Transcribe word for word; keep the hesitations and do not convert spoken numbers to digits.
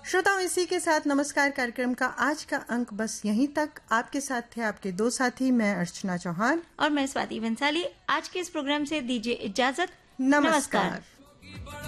श्रोताओं, इसी के साथ नमस्कार कार्यक्रम का आज का अंक बस यहीं तक। आपके साथ थे आपके दो साथी, मैं अर्चना चौहान और मैं स्वाति बंसाली। आज के इस प्रोग्राम से दीजिए इजाजत। नमस्कार, नमस्कार।